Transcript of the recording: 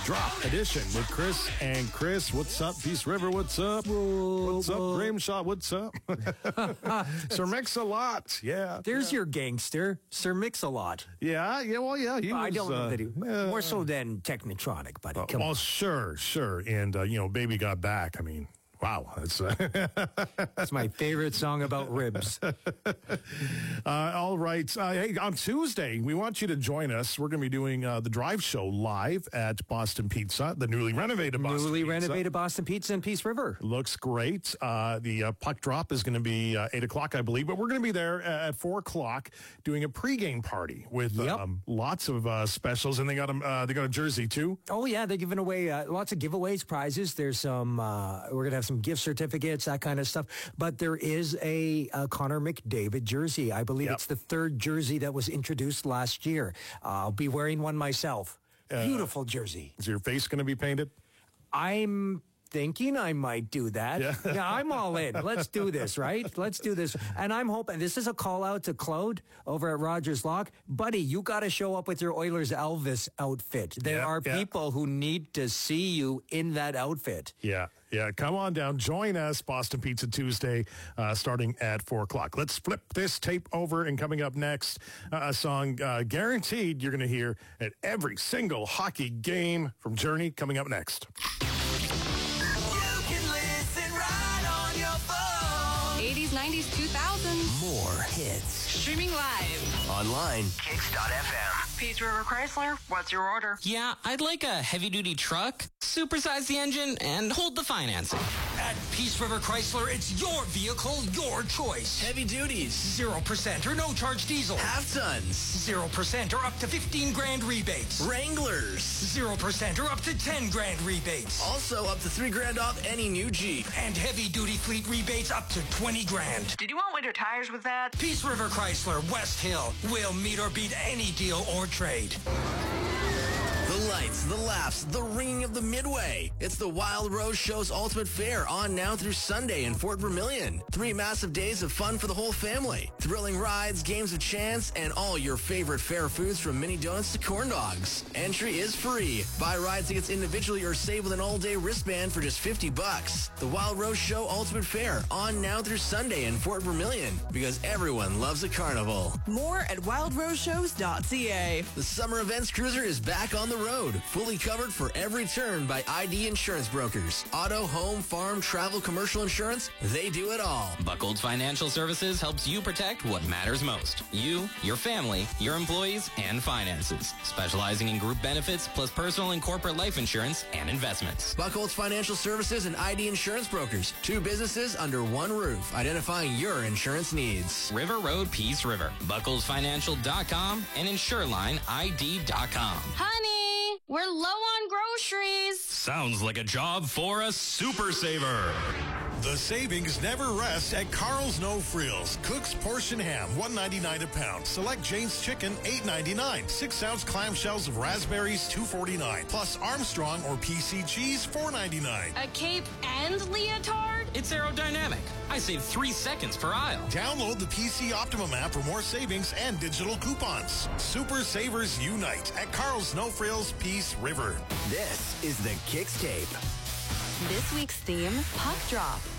Drop edition with Chris and Chris. What's up, Peace River? What's up? What's up, Grimshaw? What's up? Sir Mix-a-Lot. Yeah. There's your gangster, Sir Mix-a-Lot. Yeah. He I was, don't know that he more so than Technotronic, but come on. Well, sure. And, Baby Got Back. I mean, wow. That's my favorite song about ribs. All right. Hey, on Tuesday, we want you to join us. We're going to be doing the drive show live at Boston Pizza, the newly renovated Boston Pizza in Peace River. Looks great. The puck drop is going to be 8 o'clock, I believe, but we're going to be there at 4 o'clock doing a pregame party with lots of specials, and they got a jersey too. Oh yeah, they're giving away lots of giveaways, prizes. There's some. We're going to have some gift certificates, that kind of stuff. But there is a Connor McDavid jersey. I believe it's the third jersey that was introduced last year. I'll be wearing one myself. Beautiful jersey. Is your face going to be painted? I'm thinking I might do that. Yeah, I'm all in. Let's do this, right? Let's do this. And I'm hoping, this is a call out to Claude over at Rogers Lock. Buddy, you got to show up with your Oilers Elvis outfit. There are people who need to see you in that outfit. Yeah. Come on down. Join us, Boston Pizza Tuesday, starting at 4 o'clock. Let's flip this tape over, and coming up next, a song guaranteed you're going to hear at every single hockey game from Journey, coming up next. 80s, 90s, 2000s. More hits. Streaming live. Online. Kicks.fm. Peace River Chrysler, what's your order? Yeah, I'd like a heavy-duty truck, supersize the engine, and hold the financing. At Peace River Chrysler, it's your vehicle, your choice. Heavy duties. 0% or no charge diesel. Half tons. 0% or up to 15 grand rebates. Wranglers. 0% or up to 10 grand rebates. Also up to 3 grand off any new Jeep. And heavy duty fleet rebates up to 20 grand. Did you want winter tires with that? Peace River Chrysler, West Hill. Will meet or beat any deal or trade. The lights, the laughs, the ringing of the Midway. It's the Wild Rose Show's Ultimate Fair, on now through Sunday in Fort Vermilion. 3 massive days of fun for the whole family. Thrilling rides, games of chance, and all your favorite fair foods from mini donuts to corn dogs. Entry is free. Buy ride tickets individually or save with an all-day wristband for just $50. The Wild Rose Show Ultimate Fair, on now through Sunday in Fort Vermilion, because everyone loves a carnival. More at wildroseshows.ca. The Summer Events Cruiser is back on the road, fully covered for every turn by ID Insurance Brokers. Auto, home, farm, travel, commercial insurance, they do it all. Buckolds Financial Services helps you protect what matters most. You, your family, your employees, and finances. Specializing in group benefits, plus personal and corporate life insurance and investments. Buckolds Financial Services and ID Insurance Brokers. 2 businesses under one roof, identifying your insurance needs. River Road, Peace River. BuckoldsFinancial.com and InsureLineID.com. Honey, we're low on groceries. Sounds like a job for a super saver. The savings never rest at Carl's No Frills. Cook's portion ham, $1.99 a pound. Select Jane's chicken, $8.99. 6-ounce clamshells of raspberries, $2.49. Plus Armstrong or PC cheese, $4.99. A cape and leotard? It's aerodynamic. I save 3 seconds per aisle. Download the PC Optimum app for more savings and digital coupons. Super savers unite at Carl's No Frills, Peace River. This is the Kicks Tape. This week's theme, Puck Drop.